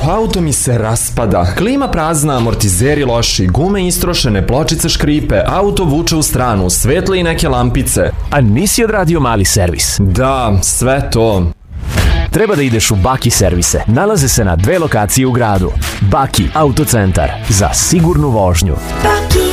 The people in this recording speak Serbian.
auto mi se raspada. Klima prazna, amortizeri loši, gume istrošene, pločice škripe, auto vuče u stranu, svetle i neke lampice. A nisi odradio mali servis? Da, sve to. Treba da ideš u Baki servise. Nalaze se na 2 lokacije u gradu. Baki autocentar za sigurnu vožnju. Baki.